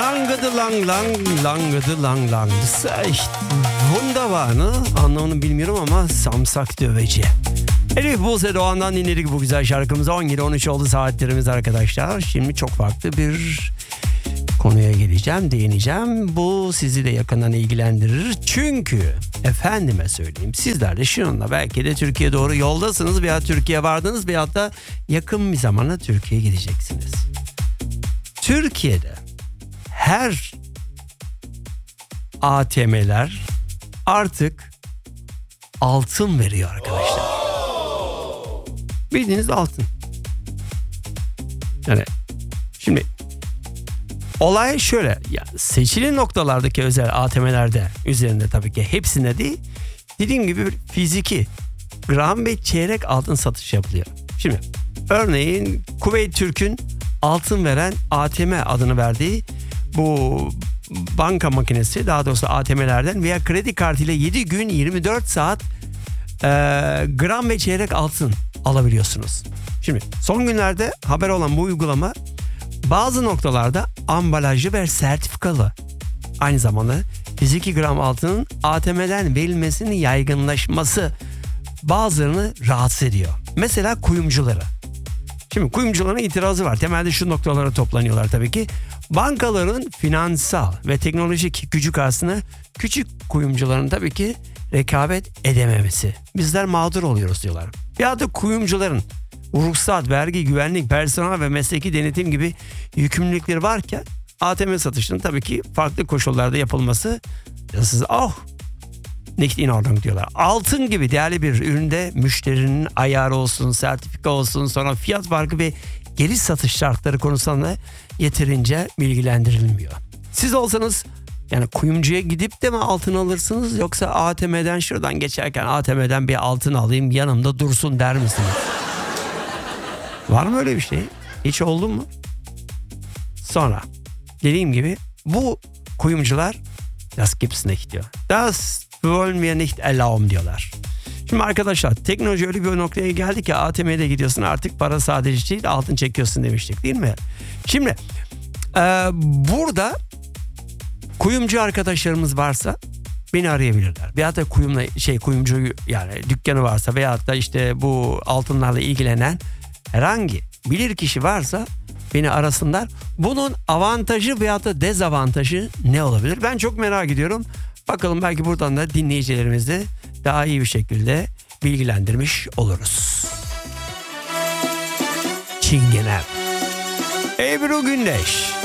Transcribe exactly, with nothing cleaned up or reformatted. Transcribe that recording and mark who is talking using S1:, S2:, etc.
S1: Langıdı lang lang, langıdı lang lang. Das ist echt wunderbar, ne? Anlamını bilmiyorum ama samsak döveci. Elif Buse Doğan'dan dinledik bu güzel şarkımızı. on yedi on üç oldu saatlerimiz arkadaşlar. Şimdi çok farklı bir konuya geleceğim, değineceğim. Bu sizi de yakından ilgilendirir. Çünkü efendime söyleyeyim, sizler de şununla belki de Türkiye doğru yoldasınız veya Türkiye vardınız veyahut da yakın bir zamanda Türkiye'ye gideceksiniz. Türkiye'de her A T M'ler artık altın veriyor arkadaşlar. Bildiğiniz altın. Yani şimdi olay şöyle, ya seçili noktalardaki özel A T M'lerde üzerinde tabii ki hepsinde değil, dediğim gibi bir fiziki gram ve çeyrek altın satış yapılıyor. Şimdi örneğin Kuveyt Türk'ün altın veren A T M adını verdiği bu banka makinesi, daha doğrusu A T M'lerden veya kredi kartıyla yedi gün yirmi dört saat e, gram ve çeyrek altın alabiliyorsunuz. Şimdi son günlerde haber olan bu uygulama bazı noktalarda ambalajlı ve sertifikalı. Aynı zamanda fiziki gram altının A T M'den verilmesinin yaygınlaşması bazılarını rahatsız ediyor. Mesela kuyumcuları. Şimdi kuyumcuların itirazı var. Temelde şu noktalara toplanıyorlar tabii ki. Bankaların finansal ve teknolojik gücü karşısında küçük kuyumcuların tabii ki rekabet edememesi. Bizler mağdur oluyoruz diyorlar. Ya da kuyumcuların ruhsat, vergi, güvenlik, personel ve mesleki denetim gibi yükümlülükleri varken A T M satışının tabii ki farklı koşullarda yapılması, siz oh nicht in Ordnung diyorlar. Altın gibi değerli bir üründe müşterinin ayarı olsun, sertifika olsun, sonra fiyat farkı ve geri satış şartları konusunda yeterince bilgilendirilmiyor. Siz olsanız yani kuyumcuya gidip de mi altın alırsınız, yoksa A T M'den şuradan geçerken A T M'den bir altın alayım yanımda dursun der misiniz? Var mı öyle bir şey? Hiç oldu mu? Sonra dediğim gibi bu kuyumcular das gibt's nicht diyor. Das wollen wir nicht erlauben diyorlar. Şimdi arkadaşlar teknoloji öyle bir noktaya geldi ki A T M'de gidiyorsun, artık para sadece değil altın çekiyorsun demiştik değil mi? Şimdi e, burada kuyumcu arkadaşlarımız varsa beni arayabilirler. Veyahut da kuyumla şey kuyumcu yani dükkanı varsa veyahut da işte bu altınlarla ilgilenen herhangi bilir kişi varsa beni arasınlar. Bunun avantajı veyahut da dezavantajı ne olabilir? Ben çok merak ediyorum. Bakalım belki buradan da dinleyicilerimizi daha iyi bir şekilde bilgilendirmiş oluruz. Çingene Ebru Gündeş.